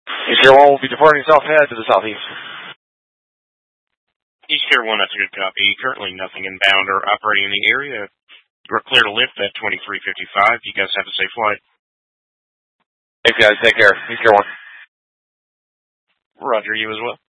East Air 1 will be departing south head to the southeast. East Air 1, that's a good copy. Currently nothing inbound or operating in the area. You're clear to lift at 2355. You guys have a safe flight. Thanks, guys. Take care. East Air 1. Roger, you as well.